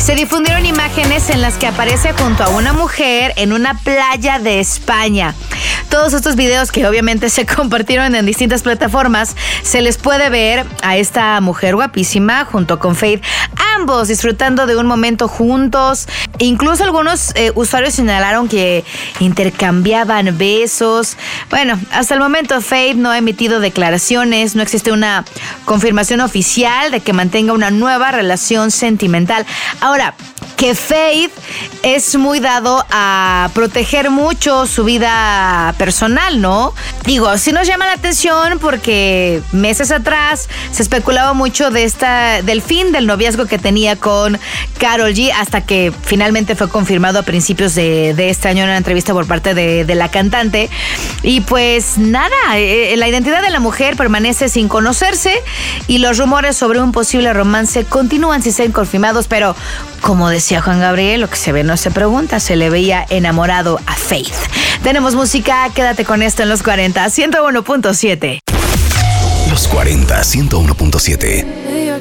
Se difundieron imágenes en las que aparece junto a una mujer en una playa de España. Todos estos videos que obviamente se compartieron en distintas plataformas, se les puede ver a esta mujer guapísima junto con Faith, ambos disfrutando de un momento juntos. Incluso algunos usuarios señalaron que intercambiaban besos. Bueno, hasta el momento Faith no ha emitido declaraciones, no existe una confirmación oficial de que mantenga una nueva relación sentimental. Ahora, que Faith es muy dado a proteger mucho su vida personal, ¿no? Digo, sí nos llama la atención porque meses atrás se especulaba mucho del fin del noviazgo que tenía con Karol G, hasta que finalmente fue confirmado a principios de este año en una entrevista por parte de la cantante. Y pues nada, la identidad de la mujer permanece sin conocerse y los rumores sobre un posible romance continúan sin ser confirmados, pero como decía Juan Gabriel, lo que se ve no se pregunta, se le veía enamorado a Faith. Tenemos música, quédate con esto en Los 40, 101.7. Los 40, 101.7.